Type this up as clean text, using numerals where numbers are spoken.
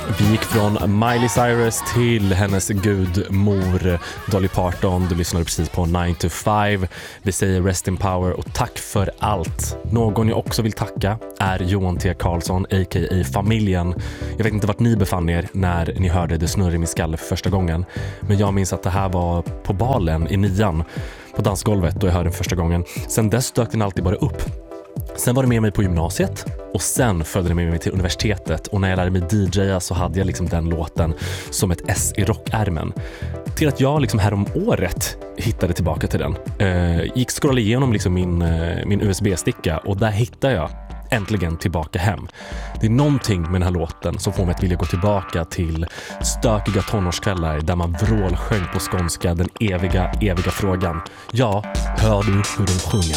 Vi gick från Miley Cyrus till hennes gudmor Dolly Parton. Du lyssnade precis på 9 to 5. Vi säger rest in power och tack för allt. Någon jag också vill tacka är Johan T. Karlsson, a.k.a. familjen. Jag vet inte vart ni befann er när ni hörde Det snurrar i min skalle för första gången. Men jag minns att det här var på balen i 9:an på dansgolvet då jag hörde den första gången. Sen dess dök den alltid bara upp. Sen var det med mig på gymnasiet och sen följde det med mig till universitetet. Och när jag lärde mig DJa så hade jag liksom den låten som ett S i rockärmen. Till att jag liksom härom året hittade tillbaka till den. Gick scrolla igenom liksom min USB-sticka och där hittade jag äntligen tillbaka hem. Det är någonting med den här låten som får mig att vilja gå tillbaka till stökiga tonårskvällar där man vrålsjöng på skånska den eviga frågan. Ja, hör du hur de sjunger?